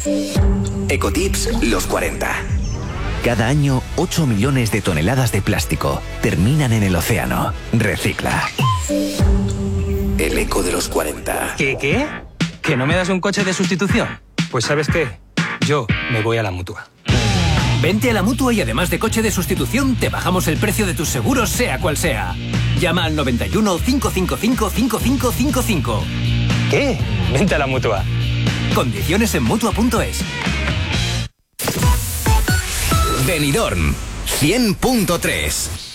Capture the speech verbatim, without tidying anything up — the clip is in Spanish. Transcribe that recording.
Ecotips los cuarenta. Cada año, ocho millones de toneladas de plástico terminan en el océano. Recicla. El eco de los cuarenta. ¿Qué, qué? ¿Que no me das un coche de sustitución? Pues ¿sabes qué? Yo me voy a la Mutua. Vente a la Mutua y además de coche de sustitución, te bajamos el precio de tus seguros, sea cual sea. Llama al noventa y uno, cinco cinco cinco, cinco cinco cinco cinco. ¿Qué? Vente a la Mutua. Condiciones en Mutua punto es. Benidorm cien punto tres.